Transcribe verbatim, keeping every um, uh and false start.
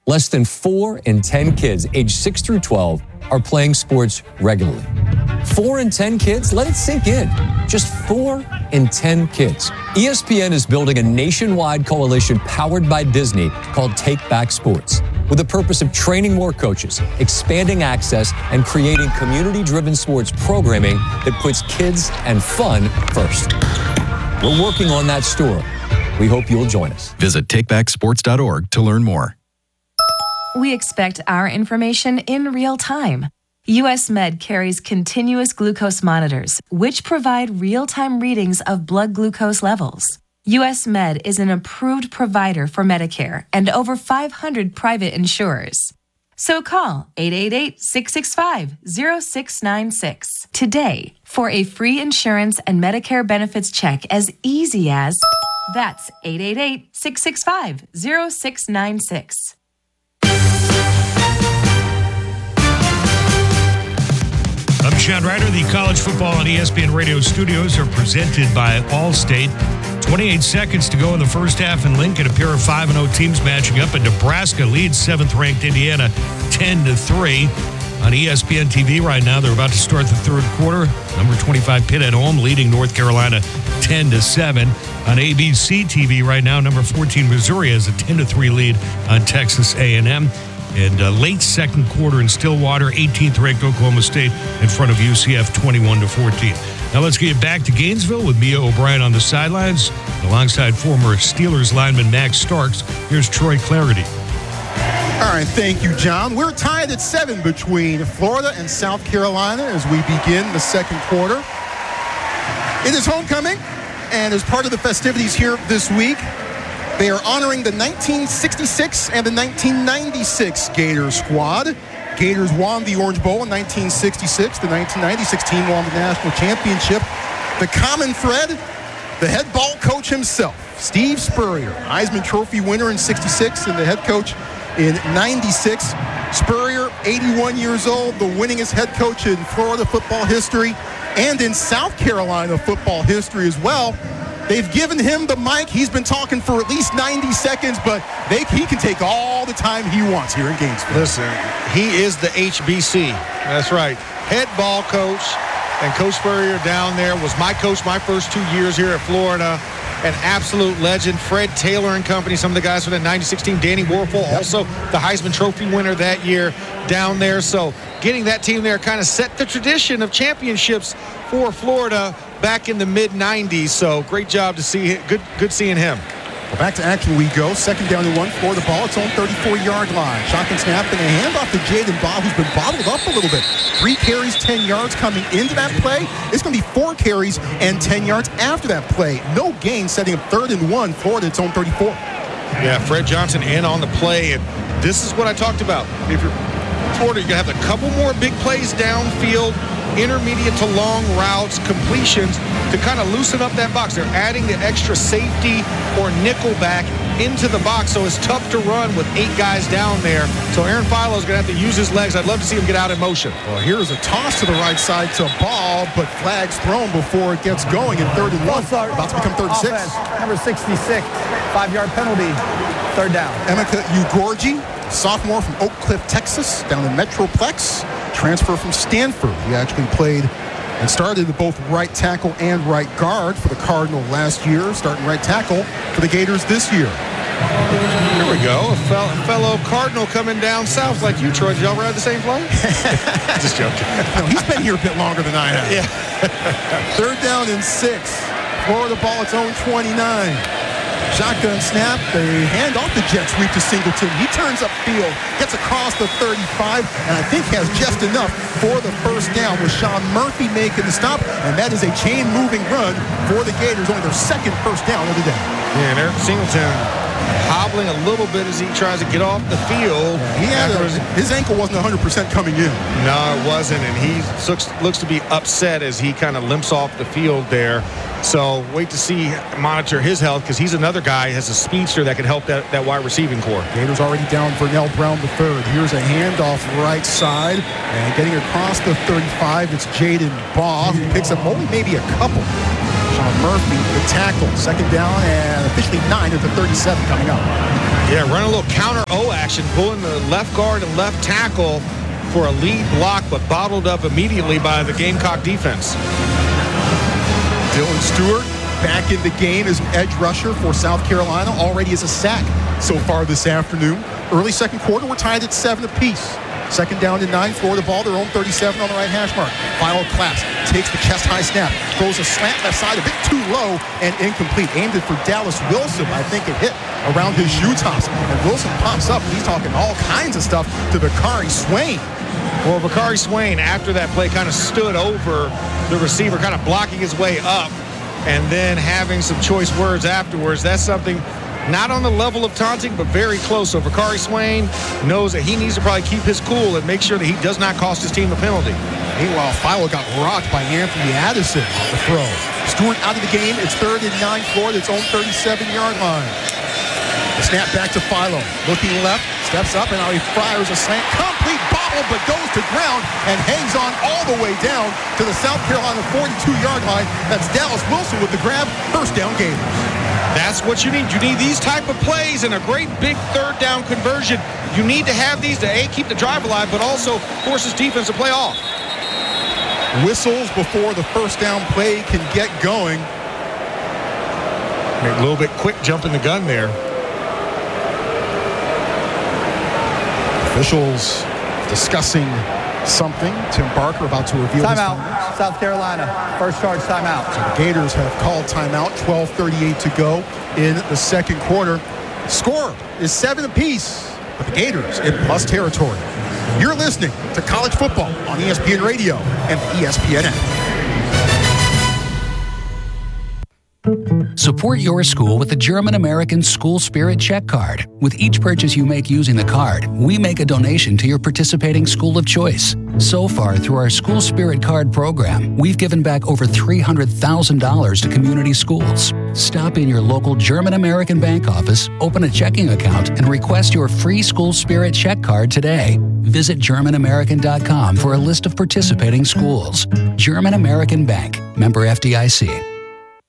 Less than four in ten kids aged six through twelve are playing sports regularly. Four in ten kids? Let it sink in. Just four in ten kids. E S P N is building a nationwide coalition powered by Disney called Take Back Sports, with the purpose of training more coaches, expanding access, and creating community-driven sports programming that puts kids and fun first. We're working on that story. We hope you'll join us. Visit take back sports dot org to learn more. We expect our information in real time. U S Med carries continuous glucose monitors, which provide real-time readings of blood glucose levels. U S Med is an approved provider for Medicare and over five hundred private insurers. So call eight eight eight, six six five, zero six nine six today for a free insurance and Medicare benefits check as easy as that's eight eight eight, six six five, zero six nine six. I'm Sean Ryder. The college football on E S P N Radio studios are presented by Allstate. twenty-eight seconds to go in the first half in Lincoln. A pair of five and oh teams matching up, and Nebraska leads seventh-ranked Indiana ten to three. On E S P N T V right now, they're about to start the third quarter. Number twenty-five Pitt at home leading North Carolina ten to seven. On A B C T V right now, number fourteen Missouri has a ten to three lead on Texas A and M. And uh, late second quarter in Stillwater, eighteenth-ranked Oklahoma State in front of U C F twenty-one to fourteen. Now let's get back to Gainesville with Mia O'Brien on the sidelines. Alongside former Steelers lineman Max Starks, here's Troy Clarity. All right, thank you, John. We're tied at seven between Florida and South Carolina as we begin the second quarter. It is homecoming, and as part of the festivities here this week, they are honoring the nineteen sixty-six and the nineteen ninety-six Gator squad. Gators won the Orange Bowl in nineteen sixty-six. The nineteen ninety-six team won the national championship. The common thread, the head ball coach himself, Steve Spurrier, Heisman Trophy winner in sixty-six and the head coach in ninety-six. Spurrier, eighty-one years old, the winningest head coach in Florida football history and in South Carolina football history as well. They've given him the mic. He's been talking for at least ninety seconds, but they, he can take all the time he wants here in Gainesville. Listen, he is the H B C. That's right. Head ball coach. And Coach Spurrier down there was my coach my first two years here at Florida. An absolute legend. Fred Taylor and company, some of the guys from that ninety-six team. Danny Werfel, also the Heisman Trophy winner that year down there. So getting that team there kind of set the tradition of championships for Florida back in the mid nineties. So great job to see. Good, good seeing him. Well, back to action we go. Second down and one for the ball. It's on thirty-four-yard line. Shotgun snap and a handoff to Jaden Baugh, who's been bottled up a little bit. Three carries, ten yards coming into that play. It's going to be four carries and ten yards after that play. No gain, setting up third and one. Florida, it's on thirty-four. Yeah, Fred Johnson in on the play, and this is what I talked about. If you're Florida, you're going to have a couple more big plays downfield, intermediate to long routes, completions to kind of loosen up that box. They're adding the extra safety or nickel back into the box, so it's tough to run with eight guys down there. So Aaron Philo's going to have to use his legs. I'd love to see him get out in motion. Well, here's a toss to the right side to Ball, but flags thrown before it gets going in third and one. About to become third and six. Number sixty-six, five-yard penalty, third down. Emeka Ugorji, sophomore from Oak Cliff, Texas, down in Metroplex. Transfer from Stanford. He actually played and started at both right tackle and right guard for the Cardinal last year, starting right tackle for the Gators this year. Here we go. A fellow Cardinal coming down south like you, Troy. Did y'all ride the same plane? Just joking. No, he's been here a bit longer than I have. Yeah. Third down and six. Florida ball its own twenty-nine. Shotgun snap, they hand off the jet sweep to Singleton. He turns upfield, gets across the thirty-five, and I think has just enough for the first down with Sean Murphy making the stop, and that is a chain-moving run for the Gators, only their second first down of the day. Yeah, and Eric Singleton hobbling a little bit as he tries to get off the field. He had a, his ankle wasn't one hundred percent coming in. No, it wasn't, and he looks, looks to be upset as he kind of limps off the field there. So wait to see, monitor his health, because he's another guy, has a speedster that can help that, that wide receiving core. Gators already down for Nell Brown the third. Here's a handoff right side, and getting across the thirty-five, it's Jaden Baugh, who picks up only maybe a couple. Sean Murphy, the tackle, second down, and officially nine at the thirty-seven coming up. Yeah, running a little counter O action, pulling the left guard and left tackle for a lead block, but bottled up immediately by the Gamecock defense. Dylan Stewart back in the game as an edge rusher for South Carolina, already as a sack so far this afternoon. Early second quarter, we're tied at seven apiece. Second down and nine, Florida ball, their own thirty-seven on the right hash mark. Final claps, takes the chest high snap, throws a slant left side, a bit too low and incomplete. Aimed it for Dallas Wilson, I think it hit around his shoe tops. And Wilson pops up, and he's talking all kinds of stuff to Bakari Swain. Well, Bakari Swain, after that play, kind of stood over the receiver, kind of blocking his way up, and then having some choice words afterwards. That's something not on the level of taunting, but very close. So Bakari Swain knows that he needs to probably keep his cool and make sure that he does not cost his team a penalty. Meanwhile, Philo got rocked by Anthony Addison on the throw. Stewart out of the game. It's third and nine, Florida, its own thirty-seven-yard line. The snap back to Philo. Looking left, steps up, and now he fires a slant. Complete bobble, but goes to ground and hangs on all the way down to the South Carolina forty-two-yard line. That's Dallas Wilson with the grab. First down Gators. That's what you need. You need these type of plays and a great big third down conversion. You need to have these to, A, keep the drive alive, but also force his defense to play off. Whistles before the first down play can get going. A little bit quick jump in the gun there. Officials discussing something. Tim Barker about to reveal Timeout, his South Carolina. First charge timeout. So the Gators have called timeout. twelve thirty-eight to go in the second quarter. Score is seven apiece, but the Gators in plus territory. You're listening to College Football on E S P N Radio and the E S P N app. Support your school with the German-American School Spirit Check Card. With each purchase you make using the card, we make a donation to your participating school of choice. So far, through our School Spirit Card program, we've given back over three hundred thousand dollars to community schools. Stop in your local German-American bank office, open a checking account, and request your free School Spirit Check Card today. Visit German American dot com for a list of participating schools. German American Bank, member F D I C.